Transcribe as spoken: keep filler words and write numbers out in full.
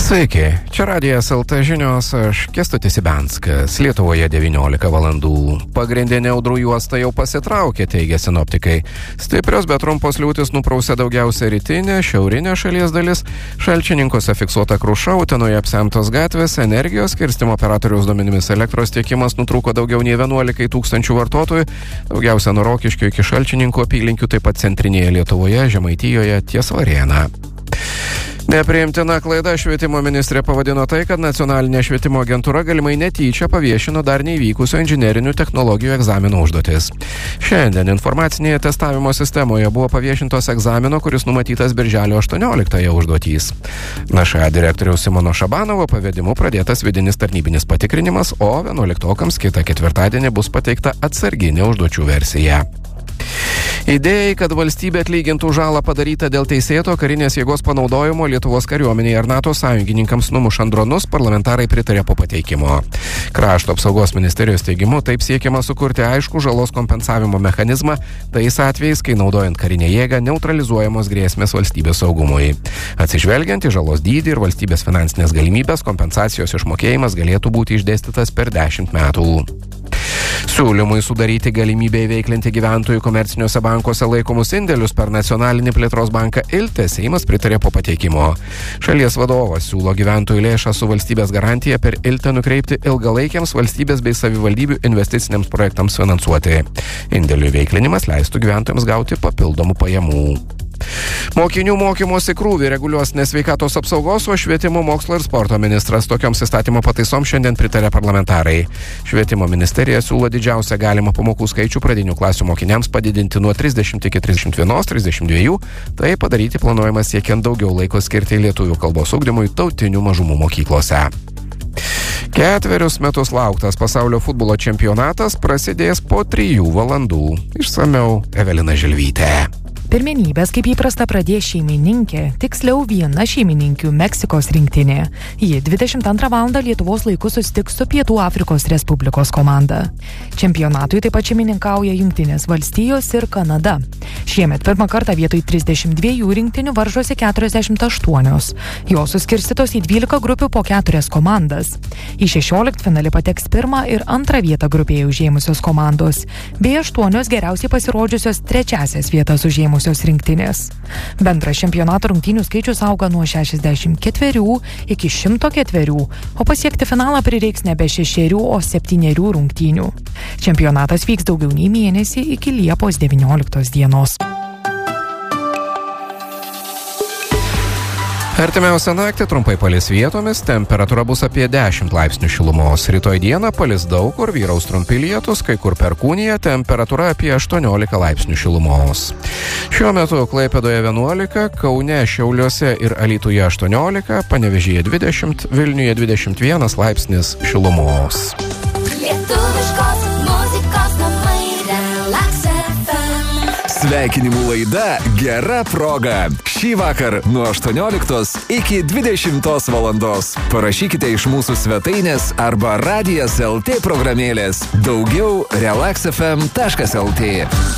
Sveiki, čia Radijas L T žinios, aš Kęstutis Ibianskas. Lietuvoje devyniolika valandų. Pagrindinė audrų juosta jau pasitraukė, teigia sinoptikai. Stiprios, bet trumpos liūtys nuprausė daugiausia rytinė, šiaurinė šalies dalis. Šalčininkuose fiksuota kruša, Utenoje apsemtos gatvės, energijos skirstymo operatoriaus duomenimis elektros tiekimas nutrūko daugiau nei vienuolika tūkstančių vartotojų. Daugiausia nuo Rokiškio iki Šalčininkų apylinkių, taip pat centrinėje Lietuvoje, Žemaitijoje, ties Varėna. Nepriimtina klaida švietimo ministrė pavadino tai, kad nacionalinė švietimo agentūra galimai netyčia paviešino dar neįvykusio inžinerinių technologijų egzamino užduotis. Šiandien informacinėje testavimo sistemoje buvo paviešintos egzamino, kuris numatytas birželio aštuonioliktąją užduotys. N Š A direktoriaus Simono Šabanovo pavedimu pradėtas vidinis tarnybinis patikrinimas, o vienuoliktokams kitą ketvirtadienį bus pateikta atsarginė užduočių versija. Idėjai, kad valstybė atlygintų žalą padarytą dėl teisėto karinės jėgos panaudojimo Lietuvos kariuomeniai ar NATO sąjungininkams numušant dronus, parlamentarai pritarė po pateikimo. Krašto apsaugos ministerijos teigimu taip siekiama sukurti aišku žalos kompensavimo mechanizmą tais atvejais, kai naudojant karinę jėgą neutralizuojamos grėsmės valstybės saugumui. Atsižvelgiant į žalos dydį ir valstybės finansinės galimybės, kompensacijos išmokėjimas galėtų būti išdėstytas per dešimt metų. Siūlymui sudaryti galimybę įveiklinti gyventojų komerciniuose bankuose laikomus indėlius per nacionalinį plėtros banką Ilte Seimas pritarė po pateikimo. Šalies vadovas siūlo gyventojų lėšą su valstybės garantija per Ilte nukreipti ilgalaikiams valstybės bei savivaldybių investiciniams projektams finansuoti. Indėlių įveiklinimas leistų gyventojams gauti papildomų pajamų. Mokinių mokymosi krūvį reguliuos ne sveikatos apsaugos, o švietimo, mokslo ir sporto ministras. Tokioms įstatymo pataisoms šiandien pritarė parlamentarai. Švietimo ministerija siūlo didžiausią galimą pamokų skaičių pradinių klasių mokiniams padidinti nuo trisdešimt iki trisdešimt vienos trisdešimt dviejų. Tai padaryti planuojama siekiant daugiau laiko skirti lietuvių kalbos ugdymui tautinių mažumų mokyklose. Ketverius metus lauktas pasaulio futbolo čempionatas prasidės po trijų valandų. Išsamiau Evelina Želvytė. Pirmenybės, kaip įprasta, pradės šeimininkė, tiksliau viena šeimininkių Meksikos rinktinė. Ji dvidešimt antrą valandą Lietuvos laiku susitiks su Pietų Afrikos Respublikos komanda. Čempionatui taip pat šeimininkauja Jungtinės valstijos ir Kanada. Šiemet pirmą kartą vietoj trisdešimt dviejų rinktinių varžosi keturiasdešimt aštuonios. Jos suskirstytos į dvylika grupių po keturias komandas. Į šešioliktfinalį pateks pirmą ir antrą vietą grupėje užėmusios komandos, bei aštuonios geriausiai pasirodžiusios trečiasias vietas užėmusios rinktinės. Bendras čempionato rungtynių skaičius auga nuo šešiasdešimt ketverių iki šimto ketverių, o pasiekti finalą prireiks nebe šešerių, o septynerių rungtynių. Čempionatas vyks daugiau nei mėnesį iki Liepos devynioliktos dienos. Artimiausią naktį trumpai palis vietomis, temperatūra bus apie dešimt laipsnių šilumos. Rytoj dieną palis daug kur, vyraus trumpi lietus, kai kur perkūnija, temperatūra apie aštuoniolika laipsnių šilumos. Šiuo metu Klaipėdoje vienuolika, Kaune, Šiauliuose ir Alytuje aštuoniolika, Panevėžyje dvidešimt, Vilniuje dvidešimt vienas laipsnis šilumos. Lietuviškos muzikos namai Relax F M. Sveikinimų laida Gera proga. Šį vakar nuo aštuonioliktos iki dvidešimtos valandos. Parašykite iš mūsų svetainės arba Radijas L T programėlės. Daugiau relax f m taškas l t.